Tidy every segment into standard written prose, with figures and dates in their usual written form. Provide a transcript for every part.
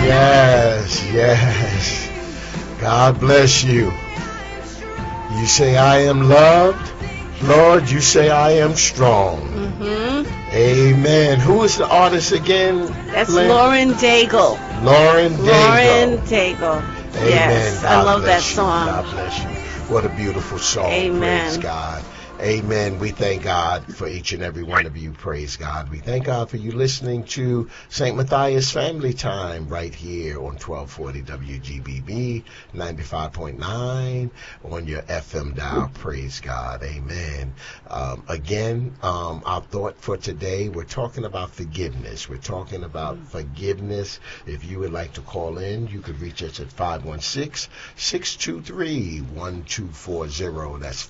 Yes, yes. God bless you. You say, I am loved. Lord, you say, I am strong. Amen. Who is the artist again? That's Lauren Daigle. Lauren Daigle. Amen. Yes, I love that song. God bless you. What a beautiful song. Amen. Praise God. Amen. We thank God for each and every one of you. Praise God. We thank God for you listening to St. Matthias Family Time right here on 1240 WGBB 95.9 on your FM dial. Praise God. Amen. Our thought for today, we're talking about forgiveness. We're talking about forgiveness. If you would like to call in, you could reach us at 516-623-1240. That's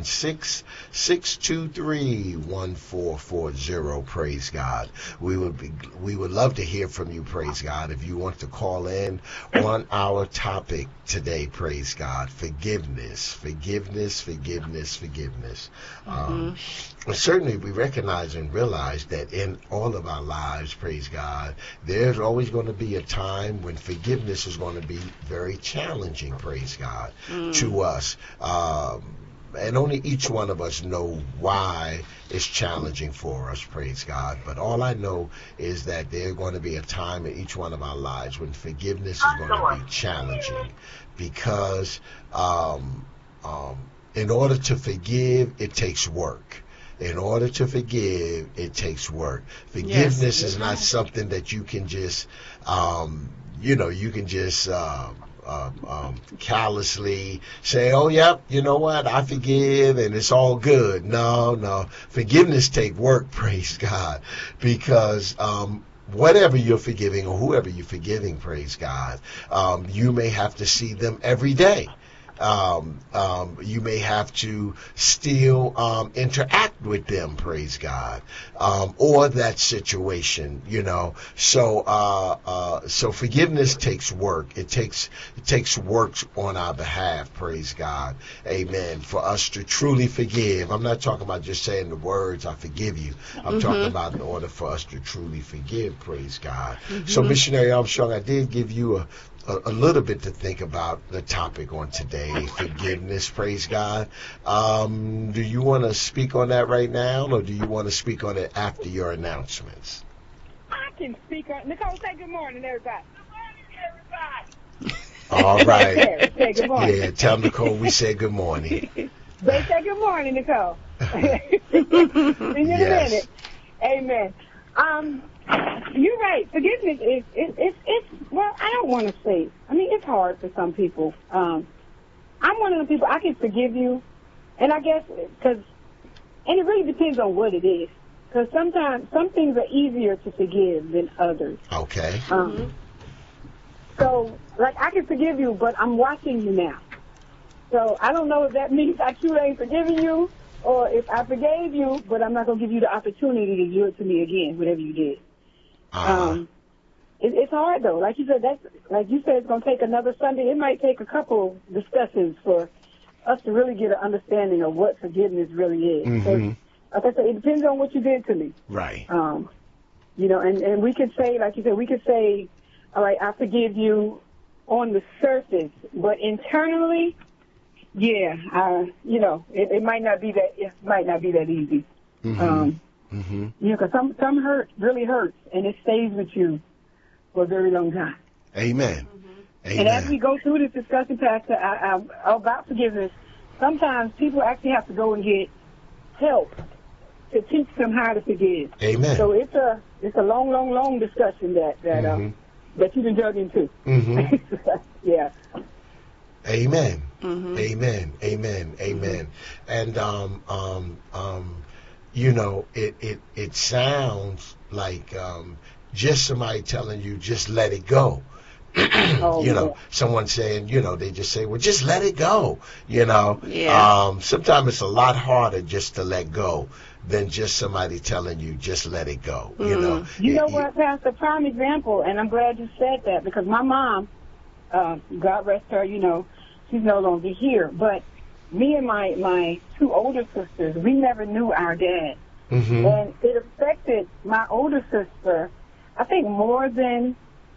516-623-1440. Praise God. We would love to hear from you. Praise God. If you want to call in on our topic today, praise God, forgiveness. Certainly we recognize and realize that in all of our lives, praise God, there's always going to be a time when forgiveness is going to be very challenging, praise God, to us. And only each one of us know why it's challenging for us, praise God. But all I know is that there's going to be a time in each one of our lives when forgiveness is going to be challenging, because in order to forgive, it takes work. In order to forgive, it takes work. Forgiveness is not something that you can just, callously say, oh, yep, you know what, I forgive and it's all good. No. Forgiveness take work, praise God, because whatever you're forgiving or whoever you're forgiving, praise God, you may have to see them every day. You may have to still interact with them, praise God, or that situation, So forgiveness takes work. It takes work on our behalf, praise God. Amen. For us to truly forgive. I'm not talking about just saying the words, I forgive you. I'm talking about in order for us to truly forgive, praise God. So, Missionary Armstrong, I did give you a little bit to think about the topic on today, forgiveness, praise God. Do you want to speak on that right now, or do you want to speak on it after your announcements? I can speak on. Nicole, say good morning, everybody. Good morning, everybody. All right. Say good morning. Yeah, tell Nicole we said good morning. They say good morning, Nicole. See you in a minute. Amen. You're right. Forgiveness is well, I don't want to say. I mean, it's hard for some people. I'm one of the people, I can forgive you, and I guess and it really depends on what it is. Because sometimes some things are easier to forgive than others. Okay. So, like, I can forgive you, but I'm watching you now. So I don't know if that means I truly ain't forgiving you, or if I forgave you, but I'm not going to give you the opportunity to do it to me again, whatever you did. It's hard, though. Like you said, it's going to take another Sunday. It might take a couple discussions for us to really get an understanding of what forgiveness really is. Like I said, it depends on what you did to me. Right. And we could say, like you said, all right, I forgive you on the surface, but internally, it might not be that. It might not be that easy. Because some hurt really hurts, and it stays with you for a very long time. Amen. Amen. And as we go through this discussion, Pastor, about forgiveness, sometimes people actually have to go and get help to teach them how to forgive. Amen. So it's a long discussion that you can jump into. Yeah. Amen. Amen. And it sounds like just somebody telling you just let it go. Someone saying, they just say, well, just let it go. Sometimes it's a lot harder just to let go than just somebody telling you just let it go. You know what, Pastor? Prime example, and I'm glad you said that, because my mom, God rest her, she's no longer here, but me and my two older sisters, we never knew our dad. And it affected my older sister, I think, more than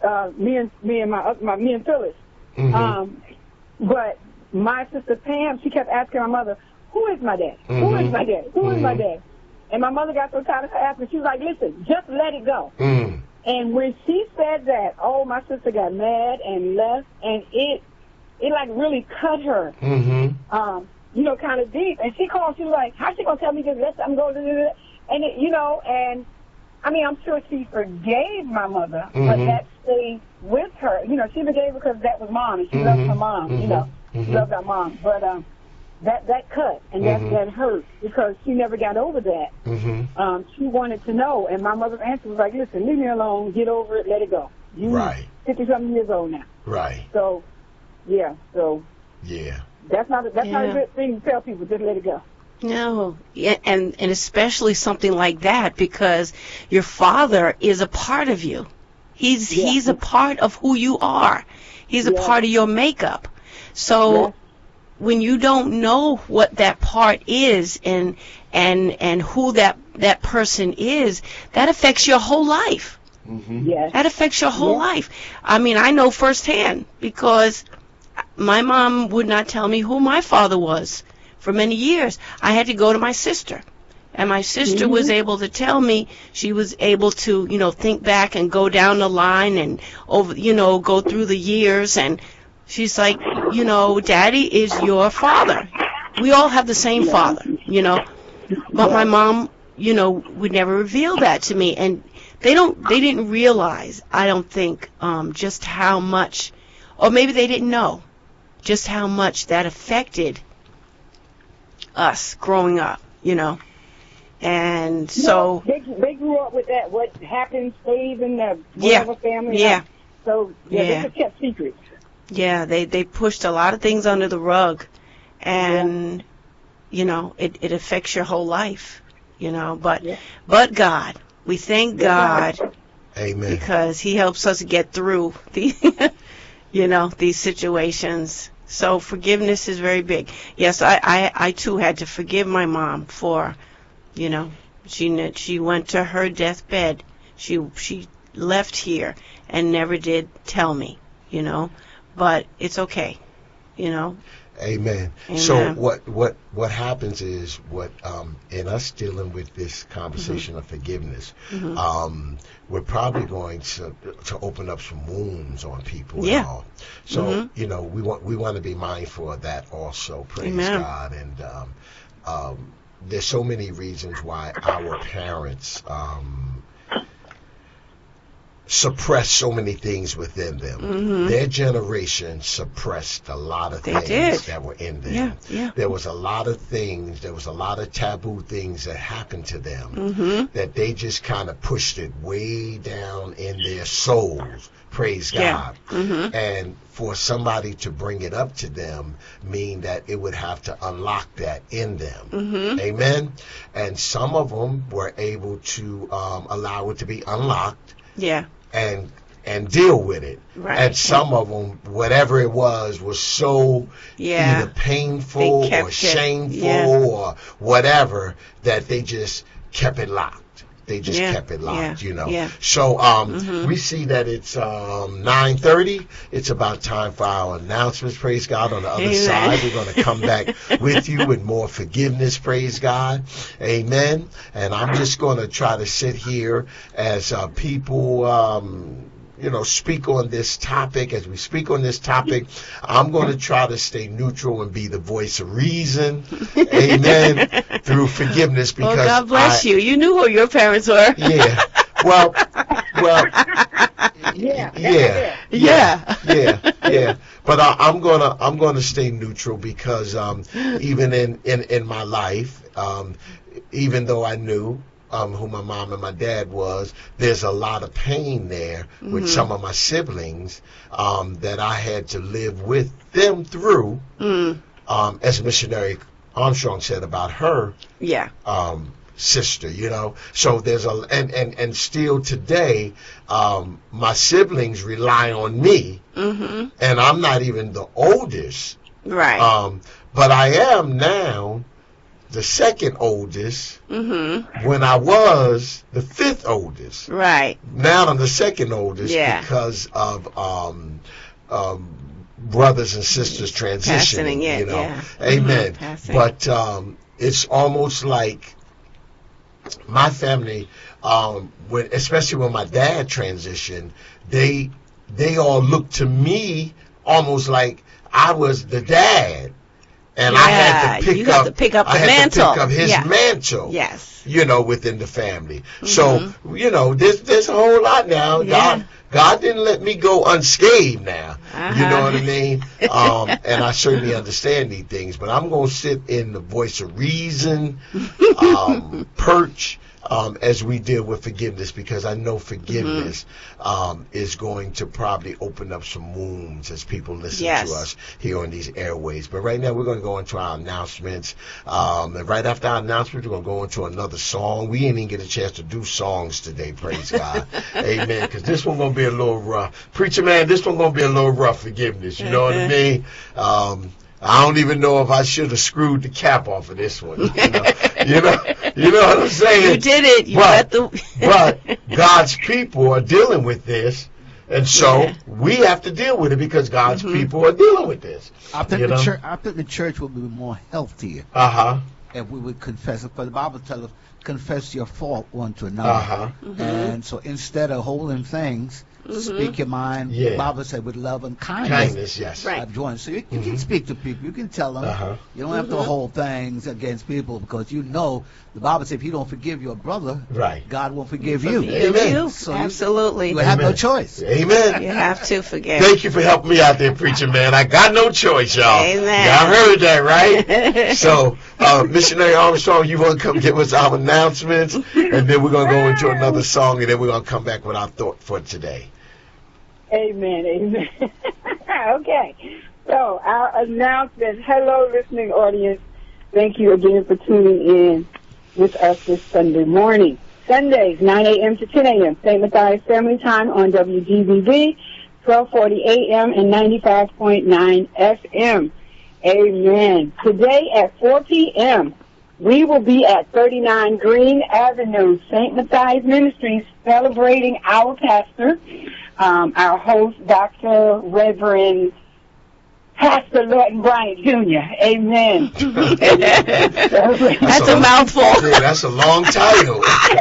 me and Phyllis. Mm-hmm. But my sister Pam, she kept asking my mother, "Who is my dad? Mm-hmm. Who is my dad? Who is my dad?" And my mother got so tired of her asking. She was like, "Listen, just let it go." Mm. And when she said that, my sister got mad and left, and it like really cut her. Mm-hmm. Kind of deep. And she called. She was like, "How's she gonna tell me this? Let something go?" And and I mean, I'm sure she forgave my mother, but that stayed with her. She forgave because that was mom, and she loved her mom. She loved her mom. But that cut and that hurt because she never got over that. She wanted to know, and my mother's answer was like, "Listen, leave me alone. Get over it. Let it go. You 50-something years old now." Right. So, yeah. Yeah. That's not a good thing to tell people. Just let it go. No, yeah, and especially something like that because your father is a part of you. He's a part of who you are. He's a part of your makeup. So when you don't know what that part is and who that person is, that affects your whole life. Yes. That affects your whole life. I mean, I know firsthand because my mom would not tell me who my father was. For many years, I had to go to my sister. And my sister was able to tell me. She was able to, think back and go down the line and go through the years. And she's like, Daddy is your father. We all have the same father, But my mom, would never reveal that to me. And they didn't realize, I don't think, just how much, or maybe they didn't know just how much that affected us growing up, and so they grew up with that. What happened stays in the whatever family. So they just kept secrets. Yeah, they pushed a lot of things under the rug, and it affects your whole life, But God, we thank God, Amen, because He helps us get through these situations. So forgiveness is very big. Yes, I too had to forgive my mom for, she went to her deathbed. She left here and never did tell me, but it's okay, Amen. So what happens is in us dealing with this conversation of forgiveness, we're probably going to open up some wounds on people and all. So we want to be mindful of that also. Praise God. And there's so many reasons why our parents suppressed so many things within them. Their generation suppressed a lot of things that were in them. There was a lot of things, there was a lot of taboo things that happened to them that they just kind of pushed it way down in their souls. Praise God. And for somebody to bring it up to them mean that it would have to unlock that in them. Amen. And some of them were able to allow it to be unlocked. And deal with it. Right. And some of them, whatever it was so either painful or shameful or whatever that they just kept it locked. They just kept it locked, So we see that it's 9:30. It's about time for our announcements. Praise God. On the other side, we're going to come back with you with more forgiveness. Praise God. Amen. And I'm just going to try to sit here as people speak on this topic. As we speak on this topic, I'm going to try to stay neutral and be the voice of reason. Amen. Through forgiveness, because God bless you. You knew who your parents were. Yeah. Well. Yeah. But I'm gonna stay neutral because even in my life, even though I knew who my mom and my dad was, there's a lot of pain there with some of my siblings that I had to live with them through. As Missionary Armstrong said about her sister, So there's and still today, my siblings rely on me, and I'm not even the oldest. Right. But I am now the second oldest Mm-hmm. when I was the fifth oldest. Right. Now I'm the second oldest Yeah. because of brothers and sisters transitioning. Passing, yeah, you know, yeah. amen. Mhm, passing. But it's almost like my family, especially when my dad transitioned, they all looked to me almost like I was the dad. And I had to you have to pick up the mantle. To pick up his Yeah. mantle. Yes. You know, within the family. So, you know, there's a whole lot now. Yeah. God didn't let me go unscathed now. You know Uh-huh. what I mean? And I certainly understand these things, but I'm going to sit in the voice of reason, perch, as we deal with forgiveness, because I know forgiveness is going to probably open up some wounds as people listen Yes. to us here on these airways. But right now we're going to go into our announcements. And right after our announcements, we're going to go into another song. We ain't even get a chance to do songs today, praise God. Amen. Because this one going to be a little rough. Preacher man, this one going to be a little rough, forgiveness. You know what I mean? I don't even know if I should have screwed the cap off of this one. You know what I'm saying? You did it. You but God's people are dealing with this, and so we have to deal with it because God's people are dealing with this. I think the church would be more healthier if we would confess it. For the Bible tells us, confess your fault one to another. And so instead of holding things, speak your mind. Yeah. The Bible said with love and kindness. Yes. Right. I've joined. So you can speak to people. You can tell them. You don't have to hold things against people because you know the Bible says if you don't forgive your brother, Right. God won't forgive you. Amen. So Absolutely. You have no choice. Amen. You have to forgive. Thank you for helping me out there, preacher man. I got no choice, y'all. Amen. Y'all heard that, right? So, Missionary Armstrong, you want to come give us our announcements, and then we're going to go into another song, and then we're going to come back with our thought for today. Amen. Okay. So our announcement. Hello, listening audience. Thank you again for tuning in with us this Sunday morning. Sundays, 9 a.m. to 10 a.m. St. Matthias Family Time on WGBB, 1240 a.m. and 95.9 FM. Amen. Today at 4 p.m., we will be at 39 Green Avenue, St. Matthias Ministries, celebrating our pastor, our host, Dr. Reverend Pastor Lawton Bryant Jr. Amen. That's a mouthful. Yeah, that's a long title.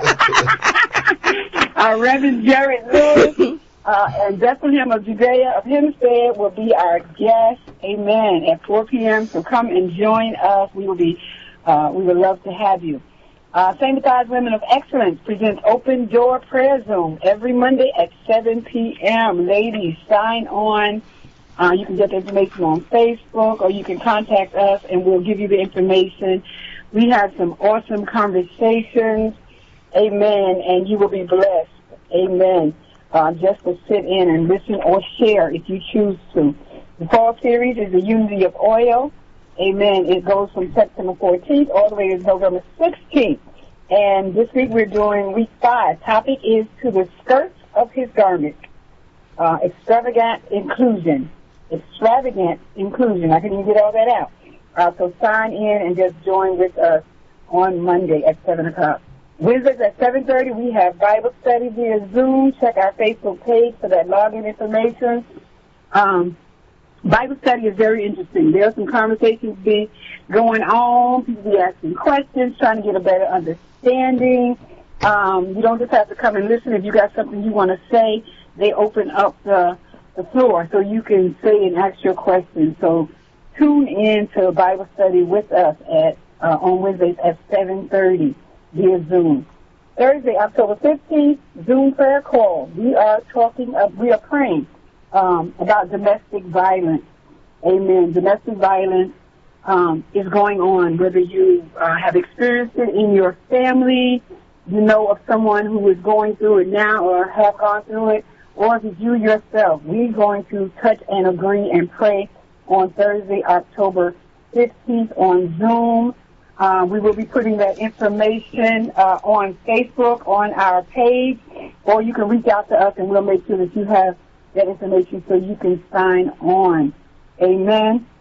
Our Reverend Jared Lewis and Bethlehem of Judea of Hempstead will be our guest. Amen. At 4 p.m. So come and join us. We would love to have you. St. Matthias Women of Excellence presents Open Door Prayer Zoom every Monday at 7 p.m. Ladies, sign on. You can get the information on Facebook, or you can contact us, and we'll give you the information. We have some awesome conversations. Amen. And you will be blessed. Amen. Just to sit in and listen or share if you choose to. The fall series is the Unity of Oil. Amen. It goes from September 14th all the way to November 16th. And this week we're doing week 5. Topic is to the skirts of his garment. Extravagant inclusion. Extravagant inclusion. I couldn't even get all that out. So sign in and just join with us on Monday at 7 o'clock. Wednesdays at 7:30 we have Bible study via Zoom. Check our Facebook page for that login information. Bible study is very interesting. There are some conversations going on. People be asking questions, trying to get a better understanding. You don't just have to come and listen. If you got something you want to say, they open up the floor so you can say and ask your questions. So tune in to Bible study with us on Wednesdays at 7:30 via Zoom. Thursday, October 15th, Zoom prayer call. We are praying about domestic violence. Amen. Domestic violence is going on, whether you have experienced it in your family, you know of someone who is going through it now or have gone through it, or if it's you yourself. We're going to touch and agree and pray on Thursday, October 15th on Zoom. We will be putting that information on Facebook, on our page, or you can reach out to us and we'll make sure that you have that information so you can sign on. Amen.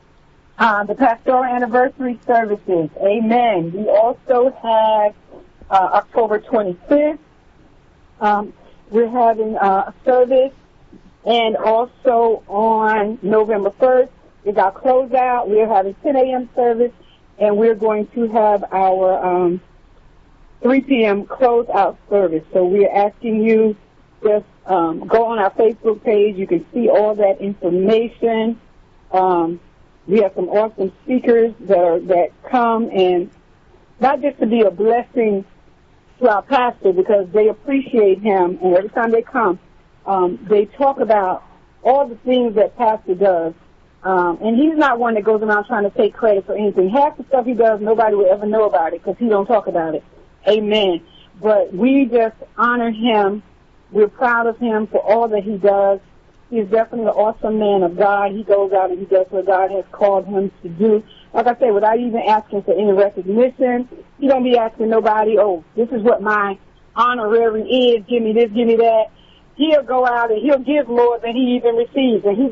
The pastoral anniversary services. Amen. We also have October 25th. We're having a service, and also on November 1st is our closeout. We're having 10 a.m. service, and we're going to have our 3 p.m. closeout service. So we're asking you just go on our Facebook page. You can see all that information. We have some awesome speakers that come, and not just to be a blessing to our pastor, because they appreciate him, and every time they come, they talk about all the things that pastor does. And he's not one that goes around trying to take credit for anything. Half the stuff he does, nobody will ever know about it because he don't talk about it. Amen. But we just honor him. We're proud of him for all that he does. He's definitely an awesome man of God. He goes out and he does what God has called him to do. Like I said, without even asking for any recognition, he don't be asking nobody, oh, this is what my honorary is, give me this, give me that. He'll go out and he'll give more than he even receives. And he's